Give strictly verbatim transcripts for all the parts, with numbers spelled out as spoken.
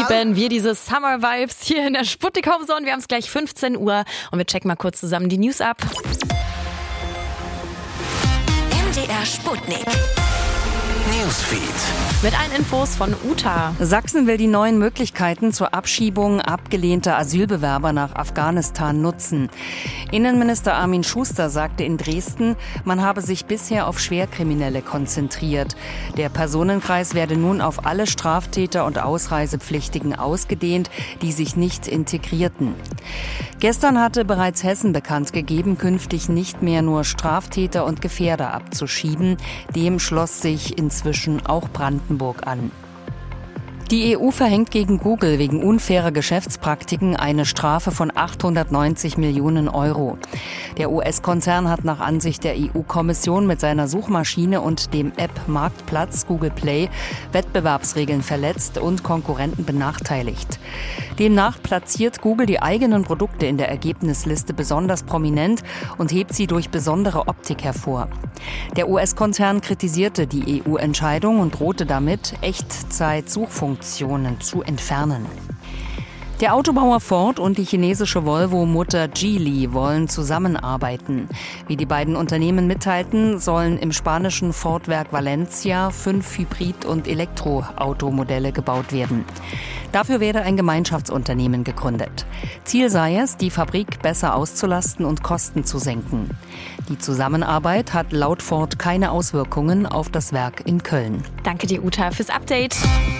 lieben wir diese Summer Vibes hier in der Sputnik Homezone. Wir haben es gleich fünfzehn Uhr und wir checken mal kurz zusammen die News ab. M D R Sputnik. Newsfeed. Mit allen Infos von Uta. Sachsen will die neuen Möglichkeiten zur Abschiebung abgelehnter Asylbewerber nach Afghanistan nutzen. Innenminister Armin Schuster sagte in Dresden, man habe sich bisher auf Schwerkriminelle konzentriert. Der Personenkreis werde nun auf alle Straftäter und Ausreisepflichtigen ausgedehnt, die sich nicht integrierten. Gestern hatte bereits Hessen bekannt gegeben, künftig nicht mehr nur Straftäter und Gefährder abzuschieben. Dem schloss sich inzwischen auch Brandenburg an. Die E U verhängt gegen Google wegen unfairer Geschäftspraktiken eine Strafe von achthundertneunzig Millionen Euro. Der U S-Konzern hat nach Ansicht der E U-Kommission mit seiner Suchmaschine und dem App-Marktplatz Google Play Wettbewerbsregeln verletzt und Konkurrenten benachteiligt. Demnach platziert Google die eigenen Produkte in der Ergebnisliste besonders prominent und hebt sie durch besondere Optik hervor. Der U S-Konzern kritisierte die E U-Entscheidung und drohte damit, Echtzeit-Suchfunktionen zu entfernen. Der Autobauer Ford und die chinesische Volvo-Mutter Geely wollen zusammenarbeiten. Wie die beiden Unternehmen mitteilten, sollen im spanischen Ford-Werk Valencia fünf Hybrid- und Elektroautomodelle gebaut werden. Dafür werde ein Gemeinschaftsunternehmen gegründet. Ziel sei es, die Fabrik besser auszulasten und Kosten zu senken. Die Zusammenarbeit hat laut Ford keine Auswirkungen auf das Werk in Köln. Danke dir, Uta, fürs Update.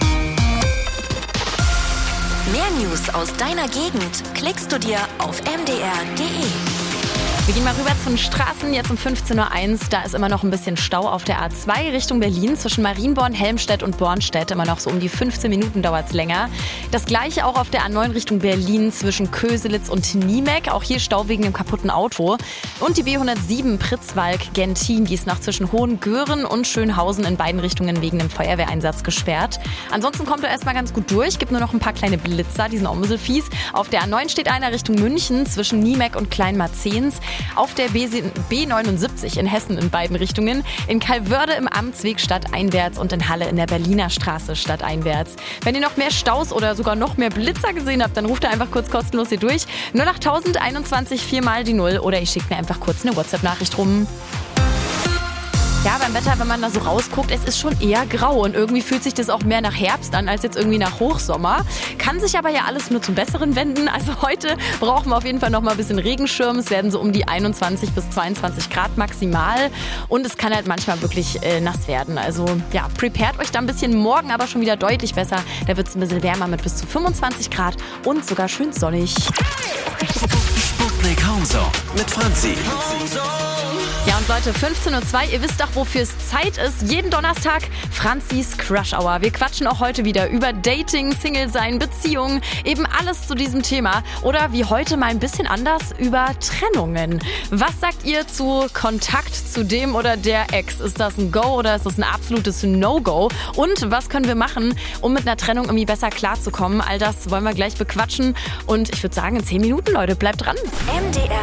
Mehr News aus deiner Gegend klickst du dir auf m d r punkt d e. Wir gehen mal rüber zu den Straßen, jetzt um fünfzehn Uhr eins. Da ist immer noch ein bisschen Stau auf der A zwei Richtung Berlin. Zwischen Marienborn, Helmstedt und Bornstedt immer noch so um die fünfzehn Minuten dauert es länger. Das gleiche auch auf der A neun Richtung Berlin zwischen Köselitz und Niemek. Auch hier Stau wegen dem kaputten Auto. Und die B hundertsieben Pritzwalk-Gentin, die ist noch zwischen Hohengören und Schönhausen in beiden Richtungen wegen dem Feuerwehreinsatz gesperrt. Ansonsten kommt er erstmal ganz gut durch. Gibt nur noch ein paar kleine Blitzer, die sind auch ein bisschen fies. Auf der A neun steht einer Richtung München zwischen Niemek und Kleinmarzens. Auf der B neunundsiebzig in Hessen in beiden Richtungen, in Calvörde im Amtsweg stadteinwärts und in Halle in der Berliner Straße stadteinwärts. Wenn ihr noch mehr Staus oder sogar noch mehr Blitzer gesehen habt, dann ruft ihr einfach kurz kostenlos hier durch. null acht null null einundzwanzig vier mal die null oder ihr schickt mir einfach kurz eine WhatsApp-Nachricht rum. Ja, beim Wetter, wenn man da so rausguckt, es ist schon eher grau und irgendwie fühlt sich das auch mehr nach Herbst an als jetzt irgendwie nach Hochsommer. Kann sich aber ja alles nur zum Besseren wenden. Also heute brauchen wir auf jeden Fall noch mal ein bisschen Regenschirm. Es werden so um die einundzwanzig bis zweiundzwanzig Grad maximal und es kann halt manchmal wirklich äh, nass werden. Also ja, prepared euch da ein bisschen, morgen aber schon wieder deutlich besser. Da wird es ein bisschen wärmer mit bis zu fünfundzwanzig Grad und sogar schön sonnig. Sputnik Homezone mit Franzi. Ja und Leute, fünfzehn Uhr zwei, ihr wisst doch, wofür es Zeit ist. Jeden Donnerstag Franzis Crush Hour. Wir quatschen auch heute wieder über Dating, Single-Sein, Beziehungen, eben alles zu diesem Thema. Oder wie heute mal ein bisschen anders über Trennungen. Was sagt ihr zu Kontakt zu dem oder der Ex? Ist das ein Go oder ist das ein absolutes No-Go? Und was können wir machen, um mit einer Trennung irgendwie besser klarzukommen? All das wollen wir gleich bequatschen. Und ich würde sagen, in zehn Minuten, Leute, bleibt dran. M D R